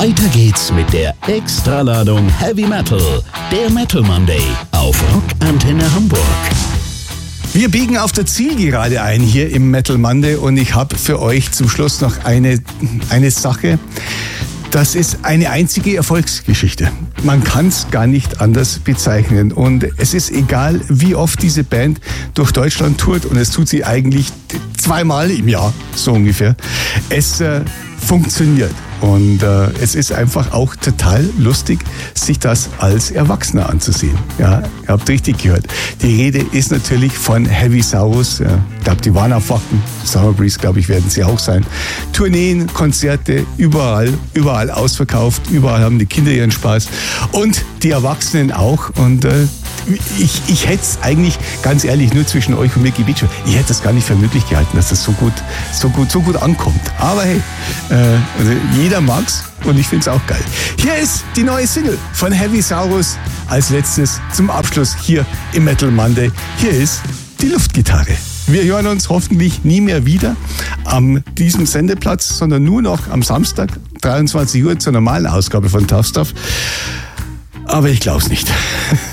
Weiter geht's mit der Extraladung Heavy Metal, der Metal Monday auf Rock Antenne Hamburg. Wir biegen auf der Zielgerade ein hier im Metal Monday und ich habe für euch zum Schluss noch eine Sache. Das ist eine einzige Erfolgsgeschichte. Man kann es gar nicht anders bezeichnen. Und es ist egal, wie oft diese Band durch Deutschland tourt. Und es tut sie eigentlich 2-mal im Jahr, so ungefähr. Es funktioniert. Und es ist einfach auch total lustig, sich das als Erwachsener anzusehen. Ja, ihr habt richtig gehört. Die Rede ist natürlich von Heavy Saurus. Ja, ich glaube, die waren auf Wacken. Summer Breeze, glaube ich, werden sie auch sein. Tourneen, Konzerte, überall ausverkauft. Überall haben die Kinder ihren Spaß. Und die Erwachsenen auch. Und ich hätte es eigentlich, ganz ehrlich, nur zwischen euch und mir gebeten, ich hätte es gar nicht für möglich gehalten, dass das so gut ankommt. Aber hey, also jeder mag's und ich finde es auch geil. Hier ist die neue Single von Heavy Saurus als letztes zum Abschluss hier im Metal Monday. Hier ist die Luftgitarre. Wir hören uns hoffentlich nie mehr wieder an diesem Sendeplatz, sondern nur noch am Samstag, 23 Uhr, zur normalen Ausgabe von Tough Stuff. Aber ich glaube es nicht.